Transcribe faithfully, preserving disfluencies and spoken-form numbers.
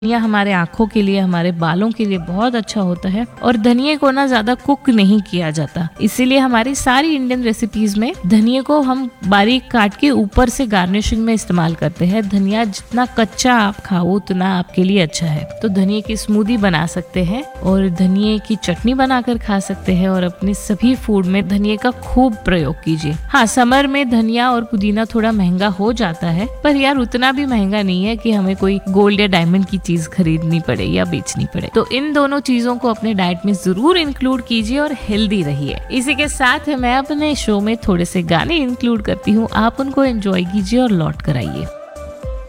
धनिया हमारे आँखों के लिए, हमारे बालों के लिए बहुत अच्छा होता है और धनिये को ना ज्यादा कुक नहीं किया जाता, इसीलिए हमारी सारी इंडियन रेसिपीज में धनिये को हम बारीक काट के ऊपर से गार्निशिंग में इस्तेमाल करते हैं। धनिया जितना कच्चा आप खाओ उतना आपके लिए अच्छा है। तो धनिये की स्मूदी बना सकते हैं और धनिये की चटनी बनाकर खा सकते हैं और अपने सभी फूड में धनिये का खूब प्रयोग कीजिए। हाँ, समर में धनिया और पुदीना थोड़ा महंगा हो जाता है, पर यार उतना भी महंगा नहीं है कि हमें कोई गोल्ड या डायमंड की चीज खरीदनी पड़े या बेचनी पड़े। तो इन दोनों चीजों को अपने डाइट में जरूर इंक्लूड कीजिए और हेल्दी रहिए। इसी के साथ मैं अपने शो में थोड़े से गाने इंक्लूड करती हूँ, आप उनको एंजॉय कीजिए और लौट कर आइए।